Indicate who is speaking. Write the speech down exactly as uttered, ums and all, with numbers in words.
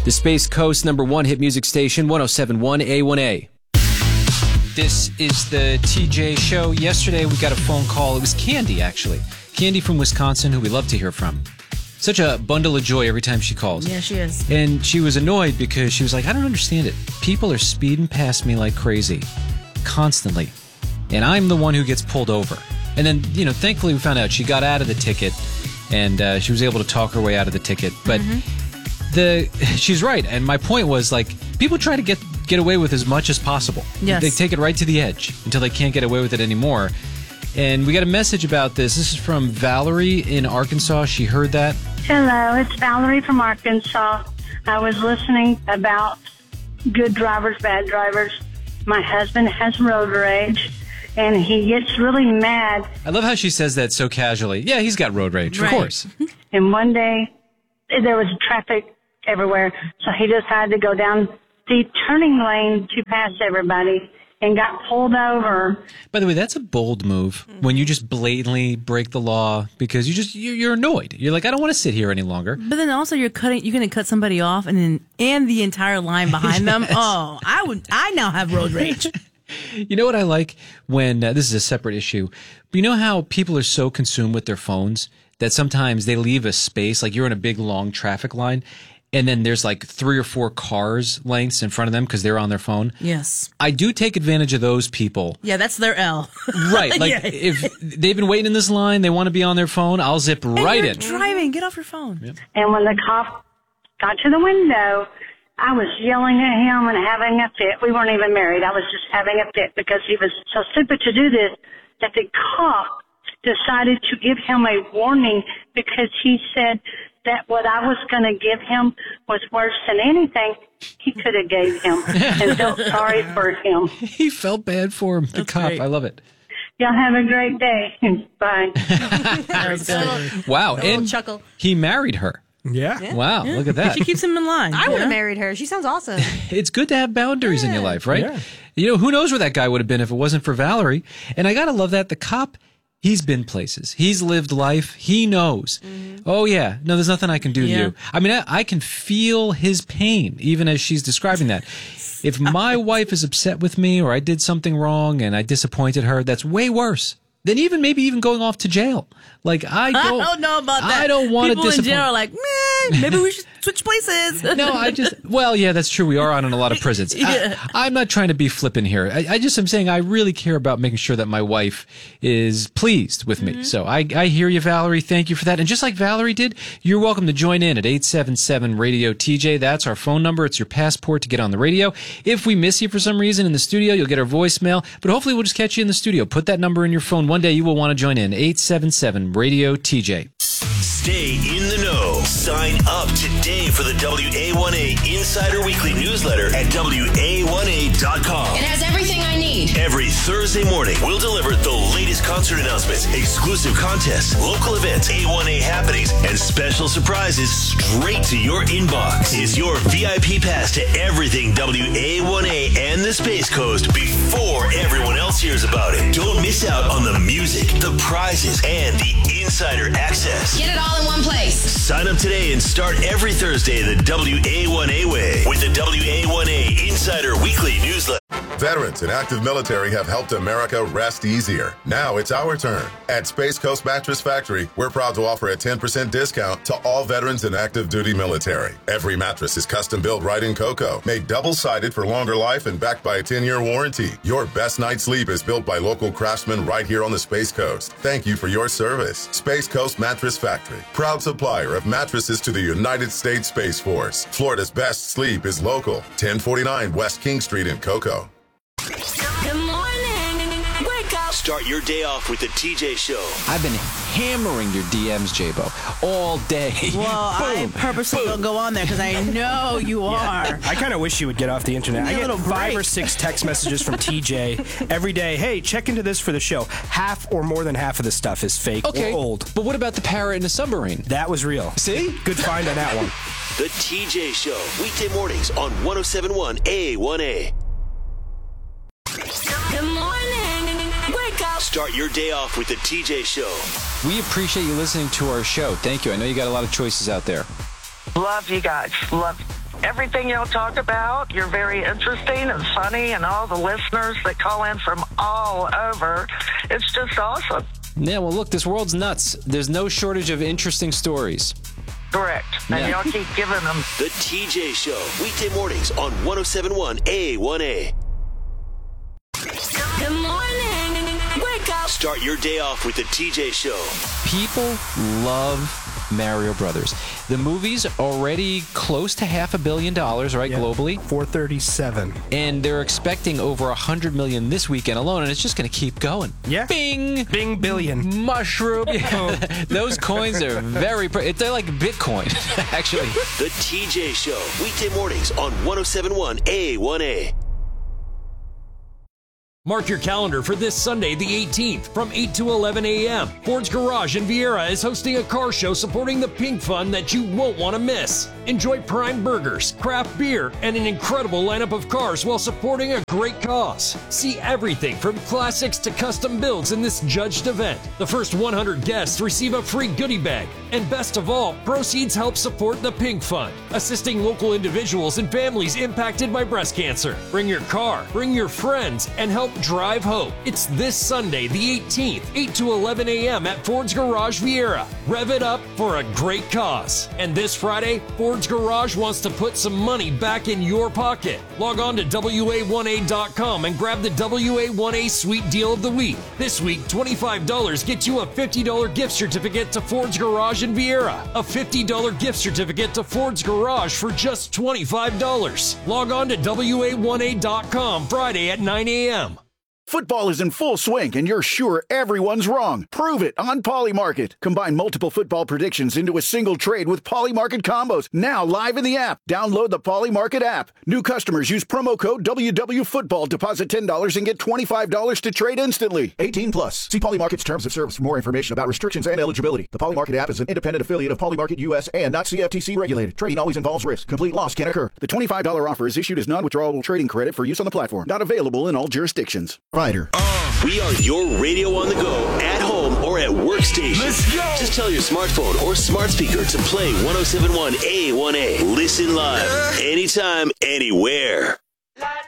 Speaker 1: The Space Coast number one hit music station, one oh seven point one A one A. This is the T J Show. Yesterday we got a phone call. It was Candy, actually. Candy from Wisconsin, who we love to hear from. Such a bundle of joy every time she calls.
Speaker 2: Yeah, she is.
Speaker 1: And she was annoyed because she was like, I don't understand it. People are speeding past me like crazy. Constantly. And I'm the one who gets pulled over. And then, you know, thankfully we found out she got out of the ticket and uh, she was able to talk her way out of the ticket. But mm-hmm. the she's right. And my point was, like, people try to get, get away with as much as possible.
Speaker 2: Yes.
Speaker 1: They take it right to the edge until they can't get away with it anymore. And we got a message about this. This is from Valerie in Arkansas. She heard that.
Speaker 3: Hello, it's Valerie from Arkansas. I was listening about good drivers, bad drivers. My husband has road rage, and he gets really mad.
Speaker 1: I love how she says that so casually. Yeah, he's got road rage,
Speaker 2: right.
Speaker 1: Of course.
Speaker 3: And one day, there was traffic everywhere, so he decided to go down the turning lane to pass everybody and got pulled over.
Speaker 1: By the way, that's a bold move when you just blatantly break the law because you just you're, you're annoyed. You're like, I don't want to sit here any longer.
Speaker 2: But then also you're cutting. You're going to cut somebody off, and then and the entire line behind yes. them. Oh, I would. I now have road rage.
Speaker 1: You know what I like when uh, this is a separate issue. But you know how people are so consumed with their phones that sometimes they leave a space, like you're in a big long traffic line. And then there's like three or four cars lengths in front of them because they're on their phone.
Speaker 2: Yes.
Speaker 1: I do take advantage of those people.
Speaker 2: Yeah, that's their L.
Speaker 1: Right. Like
Speaker 2: yeah.
Speaker 1: if they've been waiting in this line, they want to be on their phone, I'll zip
Speaker 2: and
Speaker 1: right
Speaker 2: you're
Speaker 1: in.
Speaker 2: driving. Get off your phone.
Speaker 1: Yep.
Speaker 3: And when the cop got to the window, I was yelling at him and having a fit. We weren't even married. I was just having a fit because he was so stupid to do this that the cop decided to give him a warning because he said that what I was going to give him was worse than anything he could have gave him, and felt sorry for him.
Speaker 1: He felt bad for him, the
Speaker 2: That's
Speaker 1: cop.
Speaker 2: great.
Speaker 1: I love it.
Speaker 3: Y'all have a great day. Bye.
Speaker 2: That was good.
Speaker 1: Wow.
Speaker 4: A little
Speaker 1: And
Speaker 4: chuckle.
Speaker 1: he married her.
Speaker 5: Yeah.
Speaker 4: Yeah.
Speaker 1: Wow, look at that.
Speaker 2: She keeps him in line.
Speaker 4: I would
Speaker 2: yeah?
Speaker 4: have married her. She sounds awesome.
Speaker 1: It's good to have boundaries
Speaker 4: Yeah.
Speaker 1: in your life, right?
Speaker 5: Yeah.
Speaker 1: You know, who knows where that guy would have been if it wasn't for Valerie. And I got to love that. The cop, he's been places. He's lived life. He knows. Mm-hmm. Oh, yeah. No, there's nothing I can do
Speaker 2: Yeah.
Speaker 1: to you. I mean, I, I can feel his pain, even as she's describing that. If my wife is upset with me or I did something wrong and I disappointed her, that's way worse than even maybe even going off to jail. Like, I don't,
Speaker 2: I don't know about that.
Speaker 1: I don't want to
Speaker 2: People in
Speaker 1: disappoint.
Speaker 2: jail are like, meh, maybe we should switch places.
Speaker 1: No, I just, well, yeah, that's true. We are on in a lot of prisons.
Speaker 2: Yeah.
Speaker 1: I, I'm not trying to be flippant here. I, I just am saying I really care about making sure that my wife is pleased with me. Mm-hmm. So I, I hear you, Valerie. Thank you for that. And just like Valerie did, you're welcome to join in at eight seven seven radio T J. That's our phone number. It's your passport to get on the radio. If we miss you for some reason in the studio, you'll get our voicemail. But hopefully we'll just catch you in the studio. Put that number in your phone. One day you will want to join in. eight seven seven radio T J.
Speaker 6: Stay in the know. Sign up today for the W A one A Insider Weekly newsletter at W A one A dot com.
Speaker 7: It has everything I need.
Speaker 6: Every Thursday morning, we'll deliver the latest concert announcements, exclusive contests, local events, A one A happenings, and special surprises straight to your inbox. It's your V I P pass to everything W A one A and the Space Coast before everyone else hears about it. Don't miss out on the music, the prizes, and the insider access.
Speaker 7: Get it all in one place.
Speaker 6: Sign up today and start every Thursday the W A one A way with the W A one A Insider Weekly newsletter.
Speaker 8: Veterans and active military have helped America rest easier. Now it's our turn. At Space Coast Mattress Factory, we're proud to offer a ten percent discount to all veterans and active duty military. Every mattress is custom built right in cocoa, made double-sided for longer life and backed by a ten-year warranty. Your best night's sleep is built by local craftsmen right here on the Space Coast. Thank you for your service. Space Coast Mattress Factory, proud supplier of mattresses to the United States Space Force. Florida's best sleep is local. ten forty-nine West King Street in Cocoa.
Speaker 7: Good morning. Wake up.
Speaker 6: Start your day off with the T J Show.
Speaker 1: I've been hammering your D Ms, J-Bo, all day.
Speaker 2: Well, I purposely don't go on there because I know you are.
Speaker 5: I kind of wish you would get off the internet.
Speaker 2: Give me
Speaker 5: I
Speaker 2: a
Speaker 5: get
Speaker 2: little
Speaker 5: five
Speaker 2: break.
Speaker 5: or six text messages from T J every day. Hey, check into this for the show. Half or more than half of the stuff is fake
Speaker 1: Okay,
Speaker 5: or old.
Speaker 1: but what about the parrot in the submarine?
Speaker 5: That was real.
Speaker 1: See?
Speaker 5: Good find on that one.
Speaker 6: The T J Show, weekday mornings on one oh seven point one A one A.
Speaker 7: Good morning. Wake up.
Speaker 6: Start your day off with the T J Show.
Speaker 1: We appreciate you listening to our show. Thank you. I know you got a lot of choices out there.
Speaker 9: Love you guys. Love
Speaker 4: everything y'all talk about. You're very interesting and funny, and all the listeners that call in from all over. It's just awesome.
Speaker 1: Yeah, well, look, this world's nuts. There's no shortage of interesting stories.
Speaker 4: Correct. And
Speaker 1: Yeah.
Speaker 4: y'all keep giving them.
Speaker 6: The T J Show, weekday mornings on one oh seven point one A one A.
Speaker 7: Good morning. Wake up.
Speaker 6: Start your day off with the T J Show.
Speaker 1: People love Mario Brothers. The movie's already close to half a billion dollars, right,
Speaker 5: Yeah.
Speaker 1: globally?
Speaker 5: four thirty-seven.
Speaker 1: And they're expecting over a hundred million this weekend alone, and it's just going to keep going.
Speaker 5: Yeah.
Speaker 1: Bing!
Speaker 5: Bing billion.
Speaker 1: Mushroom. Yeah. Those coins are very, pre- they're like Bitcoin, actually.
Speaker 6: The T J Show, weekday mornings on one oh seven point one A one A.
Speaker 9: Mark your calendar for this Sunday, the eighteenth, from eight to eleven a.m. Ford's Garage in Vieira is hosting a car show supporting the Pink Fund that you won't want to miss. Enjoy prime burgers, craft beer, and an incredible lineup of cars while supporting a great cause. See everything from classics to custom builds in this judged event. The first one hundred guests receive a free goodie bag. And best of all, proceeds help support the Pink Fund, assisting local individuals and families impacted by breast cancer. Bring your car, bring your friends, and help drive hope. It's this Sunday, the eighteenth, eight to eleven a.m. at Ford's Garage Vieira. Rev it up for a great cause. And this Friday, Ford's Garage wants to put some money back in your pocket. Log on to W A one A dot com and grab the W A one A Sweet Deal of the Week. This week, twenty-five dollars gets you a fifty dollars gift certificate to Ford's Garage in Vieira. A fifty dollars gift certificate to Ford's Garage for just twenty-five dollars. Log on to W A one A dot com Friday at nine a.m.
Speaker 10: Football is in full swing, and you're sure everyone's wrong. Prove it on Polymarket. Combine multiple football predictions into a single trade with Polymarket combos. Now live in the app. Download the Polymarket app. New customers use promo code W W Football. Deposit ten dollars and get twenty-five dollars to trade instantly. eighteen plus. See Polymarket's terms of service for more information about restrictions and eligibility. The Polymarket app is an independent affiliate of Polymarket U S and not C F T C regulated. Trading always involves risk. Complete loss can occur. The twenty-five dollars offer is issued as non-withdrawable trading credit for use on the platform. Not available in all jurisdictions. Provider.
Speaker 6: We are your radio on the go, at home, or at workstation.
Speaker 11: Let's go!
Speaker 6: Just tell your smartphone or smart speaker to play one oh seven point one A one A. Listen live, anytime, anywhere.